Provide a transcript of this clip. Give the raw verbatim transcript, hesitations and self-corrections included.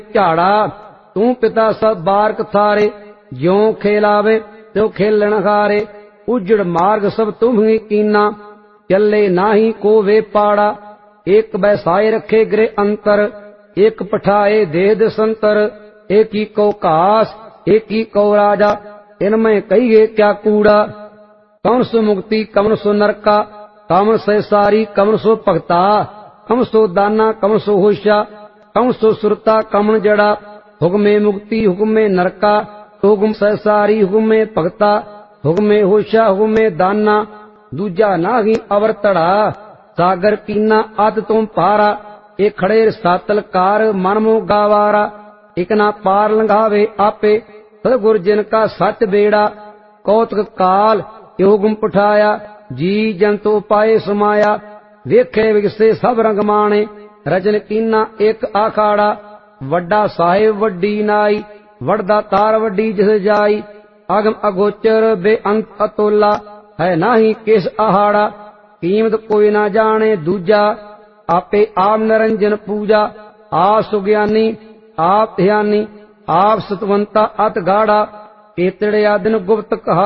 झाड़ा तू पिता सब बारक थारे, ज्यों खेलावे त्यो खेलन हारे। उजड़ मार्ग सब तुम्ही कीना, चले नाही को वे पाड़ा। एक बैसाए रखे गृह अंतर, एक पठाए देह दसंतर। एक ही को कास एक ही को राजा, इनमें कहिए क्या कूड़ा। कौन सो मुक्ति कौन सो नरका, कौन से सारी कौन सो भगता। कौन सो दाना कौन सो होशा, कौन सो सुरता कौन जड़ा। हुक्मे मुक्ति हुक्मे नरका, हुक्म से सारी हुक्मे भगता। हुक्मे होशा हुक्मे दाना, दूजा नाही अवर तड़ा। सागर कीना अत तुम पारा, एक खड़े सातल कार मन मो गावारा। एक ना पार लंघावे आपे, सतगुर जिनका सच बेड़ा। कौतक काल यो गुम पठाया, जी जंतो पाए समाया। वेखे विगसे सब रंग माणे, रजन कीना एक आखाड़ा। वड्डा साहिब वड्डी नाई, वड़दा तार वड्डी जिस जाई। अगम अगोचर बेअंत अतोला, है नाही किस आहाड़ा। कीमत कोई ना जाने दूजा, आपे आप निरंजन पूजा। आप सुज्ञानी आप ध्यानी, आप सतवंता अत गाढ़ा। केतड़े आदिन गुप्त कहा